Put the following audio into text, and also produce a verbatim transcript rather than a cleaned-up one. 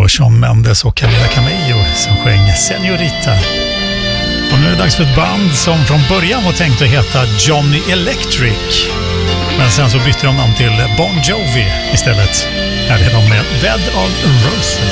var Shawn Mendes och Camila Cabello som sjöng Señorita. Och nu är det dags för ett band som från början var tänkt att heta Johnny Electric. Men sen så bytte de namn till Bon Jovi istället. Här är de med Bed of Roses.